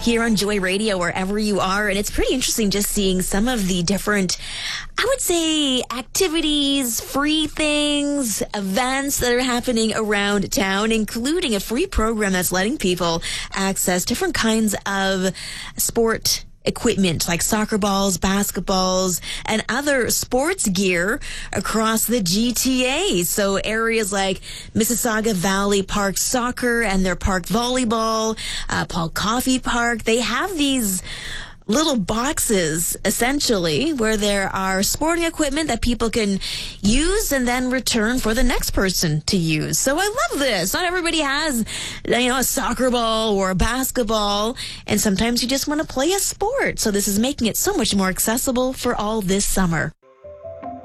here on Joy Radio, wherever you are. And it's pretty interesting just seeing some of the different, I would say, activities, free things, events that are happening around town, including a free program that's letting people access different kinds of sport equipment like soccer balls, basketballs, and other sports gear across the GTA. So areas like Mississauga Valley Park Soccer and their park volleyball, Paul Coffey Park, they have these little boxes, essentially, where there are sporting equipment that people can use and then return for the next person to use. So I love this. Not everybody has, a soccer ball or a basketball, and sometimes you just want to play a sport. So this is making it so much more accessible for all this summer.